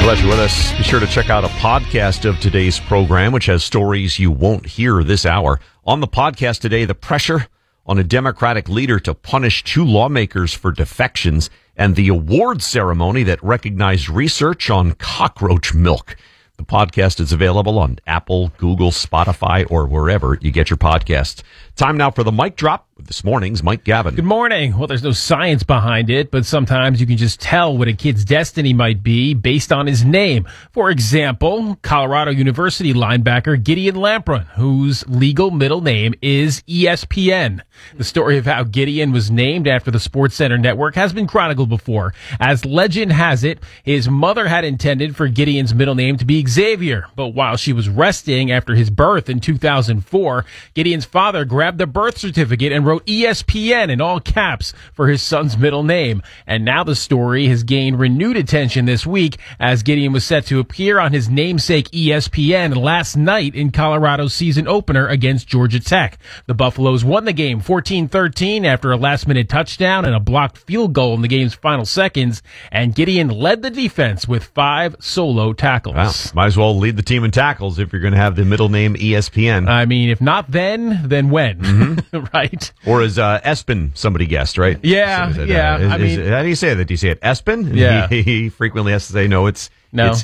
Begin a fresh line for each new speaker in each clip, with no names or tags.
Glad you're with us. Be sure to check out a podcast of today's program, which has stories you won't hear this hour. On the podcast today, the pressure on a Democratic leader to punish 2 lawmakers for defections and the award ceremony that recognized research on cockroach milk. The podcast is available on Apple, Google, Spotify, or wherever you get your podcasts. Time now for the mic drop with this morning's Mike Gavin.
Good morning. Well, there's no science behind it, but sometimes you can just tell what a kid's destiny might be based on his name. For example, Colorado University linebacker Gideon Lamprun, whose legal middle name is ESPN. The story of how Gideon was named after the SportsCenter network has been chronicled before. As legend has it, his mother had intended for Gideon's middle name to be Xavier, but while she was resting after his birth in 2004, Gideon's father grabbed the birth certificate and wrote ESPN in all caps for his son's middle name. And now the story has gained renewed attention this week as Gideon was set to appear on his namesake ESPN last night in Colorado's season opener against Georgia Tech. The Buffaloes won the game 14-13 after a last-minute touchdown and a blocked field goal in the game's final seconds, and Gideon led the defense with 5 solo tackles.
Wow. Might as well lead the team in tackles if you're going to have the middle name ESPN.
I mean, if not then when? Mm-hmm. Right?
Or is Espen somebody guessed, right?
Yeah,
so
yeah.
How do you say that? Do you say it Espen?
Yeah.
He frequently has to say, no, it's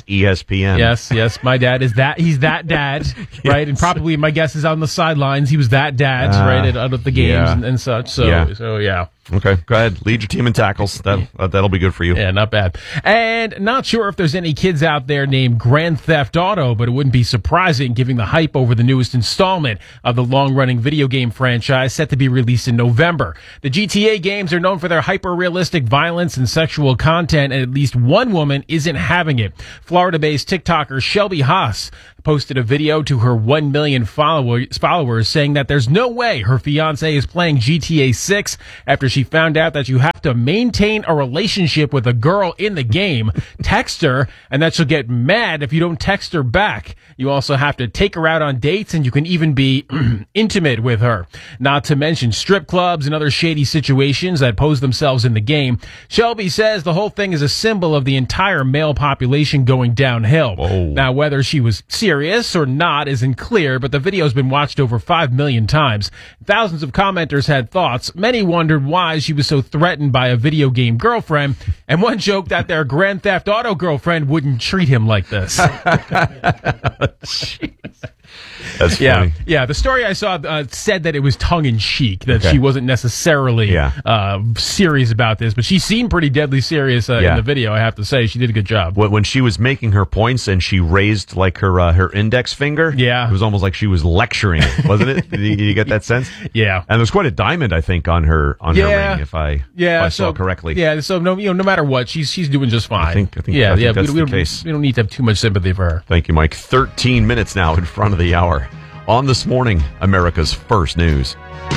ESPN.
Yes. My dad is that. He's that dad,
Yes.
right? And probably my guess is on the sidelines. He was that dad, right? Out of the games and such. So yeah.
Okay, go ahead. Lead your team in tackles. That'll be good for you.
Yeah, not bad. And not sure if there's any kids out there named Grand Theft Auto, but it wouldn't be surprising given the hype over the newest installment of the long-running video game franchise set to be released in November. The GTA games are known for their hyper-realistic violence and sexual content, and at least one woman isn't having it. Florida-based TikToker Shelby Haas posted a video to her 1 million followers saying that there's no way her fiancé is playing GTA 6 after she found out that you have to maintain a relationship with a girl in the game, text her, and that she'll get mad if you don't text her back. You also have to take her out on dates, and you can even be intimate with her. Not to mention strip clubs and other shady situations that pose themselves in the game. Shelby says the whole thing is a symbol of the entire male population going downhill.
Whoa.
Now, whether she was serious or not isn't clear, but the video's been watched over 5 million times. Thousands of commenters had thoughts. Many wondered why she was so threatened by a video game girlfriend, and one joked that their Grand Theft Auto girlfriend wouldn't treat him like this.
That's funny.
Yeah. The story I saw said that it was tongue-in-cheek, that she wasn't necessarily serious about this, but she seemed pretty deadly serious in the video, I have to say. She did a good job.
When she was making her points and she raised like her index finger, it was almost like she was lecturing, wasn't it? Did you get that sense?
Yeah.
And there's quite a diamond, I think, on her ring, if I saw correctly.
Yeah, so no matter what, she's doing just fine.
I think that's the case.
We don't need to have too much sympathy for her.
Thank you, Mike. 13 minutes now in front of the hour. On This Morning, America's First News.